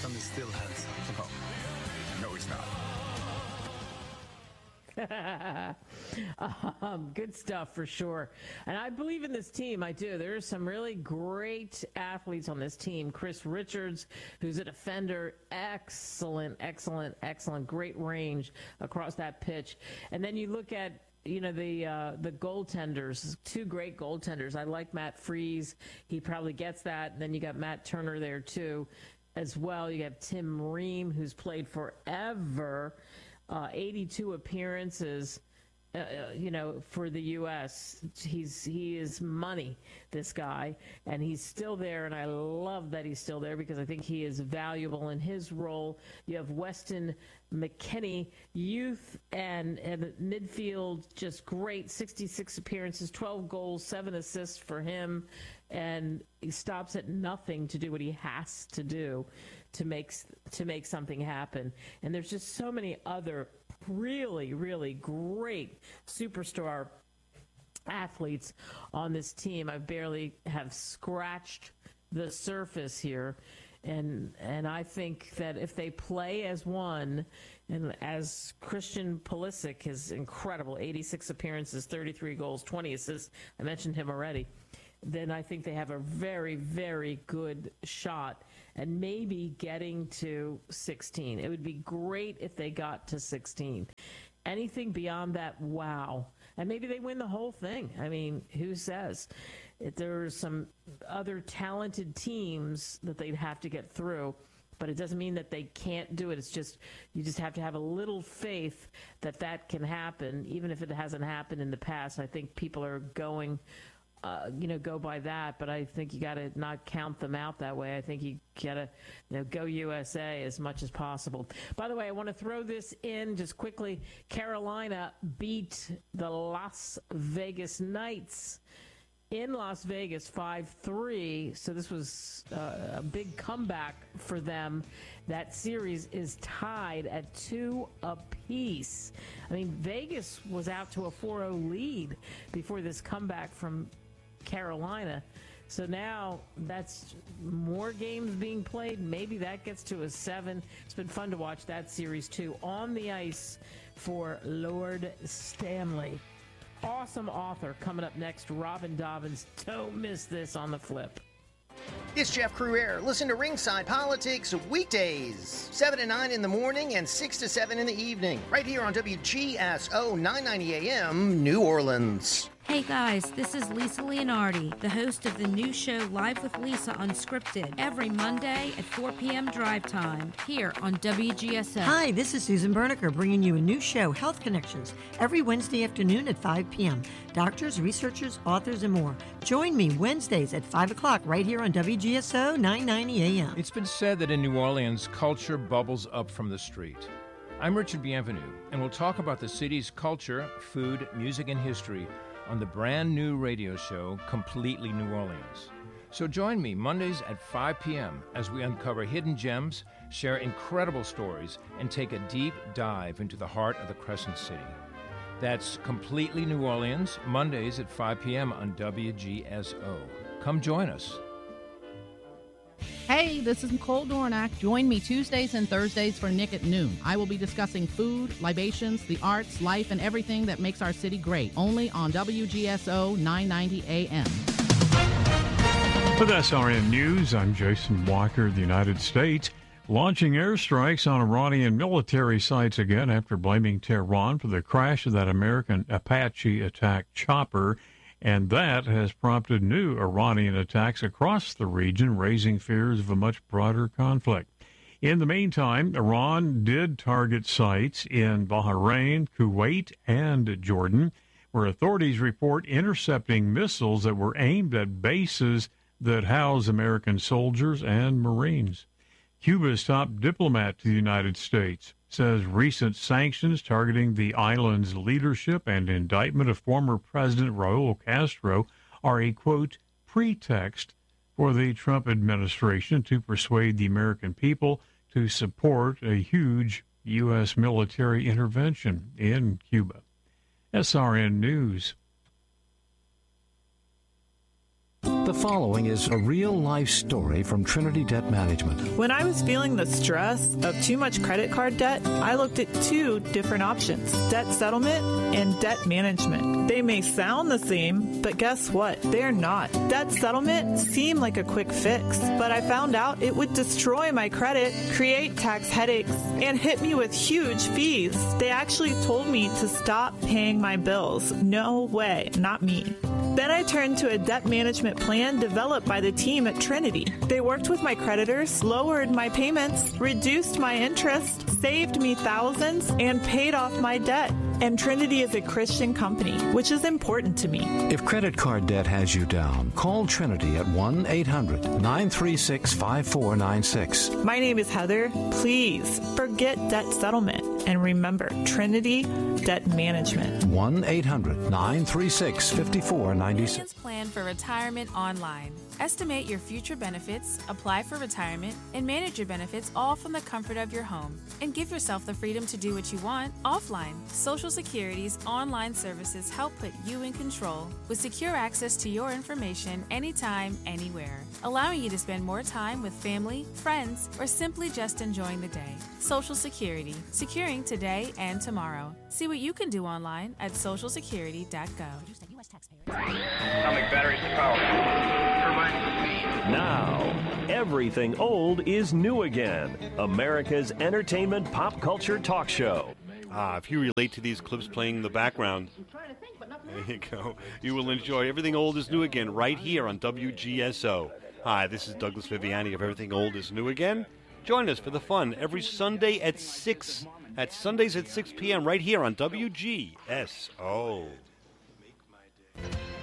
and he's still handsome. No, he's not. Good stuff for sure. And I believe in this team. I do. There are some really great athletes on this team. Chris Richards, who's a defender, excellent. Great range across that pitch. And then you look at the goaltenders, two great goaltenders. I like Matt Freese. He probably gets that. And then you got Matt Turner there too as well. You have Tim Ream, who's played forever. 82 appearances, for the U.S. He is money, this guy, and he's still there, and I love that he's still there because I think he is valuable in his role. You have Weston McKennie, youth and midfield, just great, 66 appearances, 12 goals, 7 assists for him, and he stops at nothing to do what he has to do to make something happen. And there's just so many other really, really great superstar athletes on this team. I barely have scratched the surface here. And I think that if they play as one, and as Christian Pulisic is incredible, 86 appearances, 33 goals, 20 assists, I mentioned him already, then I think they have a very, very good shot and maybe getting to 16. It would be great if they got to 16. Anything beyond that, wow. And maybe they win the whole thing. I mean, who says? There are some other talented teams that they'd have to get through, but it doesn't mean that they can't do it. It's just, you just have to have a little faith that that can happen, even if it hasn't happened in the past. I think people are going go by that, but I think you got to not count them out that way. I think you got to go USA as much as possible. By the way, I want to throw this in just quickly. Carolina beat the Las Vegas Knights in Las Vegas 5-3, so this was a big comeback for them. That series is tied at 2 apiece. I mean, Vegas was out to a 4-0 lead before this comeback from Carolina. So now that's more games being played. Maybe that gets to a 7. It's been fun to watch that series too. On the ice for Lord Stanley. Awesome author coming up next, Robin Dobbins. Don't miss this on the flip. It's Jeff Crouere. Listen to Ringside Politics weekdays, 7 to 9 in the morning and 6 to 7 in the evening, right here on WGSO 990 AM, New Orleans. Hey guys, this is Lisa Leonardi, the host of the new show Live with Lisa Unscripted, every Monday at 4 p.m. drive time, here on WGSO. Hi, this is Susan Berniker, bringing you a new show, Health Connections, every Wednesday afternoon at 5 p.m. Doctors, researchers, authors, and more. Join me Wednesdays at 5 o'clock right here on WGSO 990 AM. It's been said that in New Orleans, culture bubbles up from the street. I'm Richard Bienvenu, and we'll talk about the city's culture, food, music, and history on the brand new radio show, Completely New Orleans. So join me Mondays at 5 p.m. as we uncover hidden gems, share incredible stories, and take a deep dive into the heart of the Crescent City. That's Completely New Orleans, Mondays at 5 p.m. on WGSO. Come join us. Hey, this is Nicole Dornack. Join me Tuesdays and Thursdays for Nick at Noon. I will be discussing food, libations, the arts, life, and everything that makes our city great. Only on WGSO 990 AM. With SRN News, I'm Jason Walker. The United States launching airstrikes on Iranian military sites again after blaming Tehran for the crash of that American Apache attack chopper. And that has prompted new Iranian attacks across the region, raising fears of a much broader conflict. In the meantime, Iran did target sites in Bahrain, Kuwait, and Jordan, where authorities report intercepting missiles that were aimed at bases that house American soldiers and Marines. Cuba's top diplomat to the United States says recent sanctions targeting the island's leadership and indictment of former President Raul Castro are a, quote, pretext for the Trump administration to persuade the American people to support a huge U.S. military intervention in Cuba. SRN News. The following is a real-life story from Trinity Debt Management. When I was feeling the stress of too much credit card debt, I looked at two different options, debt settlement and debt management. They may sound the same, but guess what? They're not. Debt settlement seemed like a quick fix, but I found out it would destroy my credit, create tax headaches, and hit me with huge fees. They actually told me to stop paying my bills. No way, not me. Then I turned to a debt management plan developed by the team at Trinity. They worked with my creditors, lowered my payments, reduced my interest, saved me thousands, and paid off my debt. And Trinity is a Christian company, which is important to me. If credit card debt has you down, call Trinity at 1-800-936-5496. My name is Heather. Please forget debt settlement and remember Trinity Debt Management. 1-800-936-5496. Plan for retirement online. Estimate your future benefits, apply for retirement, and manage your benefits all from the comfort of your home. And give yourself the freedom to do what you want offline. Social Security's online services help put you in control with secure access to your information anytime, anywhere, allowing you to spend more time with family, friends, or simply just enjoying the day. Social Security, securing today and tomorrow. See what you can do online at socialsecurity.gov. Atomic batteries to power. Now, everything old is new again. America's entertainment pop culture talk show. If you relate to these clips playing in the background, there you go. You will enjoy Everything Old is New Again right here on WGSO. Hi, this is Douglas Viviani of Everything Old is New Again. Join us for the fun every Sunday at 6. At Sundays at 6 p.m. right here on WGSO.